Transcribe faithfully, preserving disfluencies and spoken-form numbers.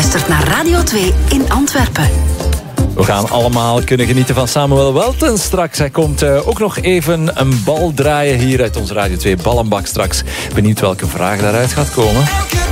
luistert naar Radio twee in Antwerpen. We gaan allemaal kunnen genieten van Samuel Welten straks. Hij komt uh, ook nog even een bal draaien hier uit onze Radio twee Ballenbak straks. Benieuwd welke vraag daaruit gaat komen.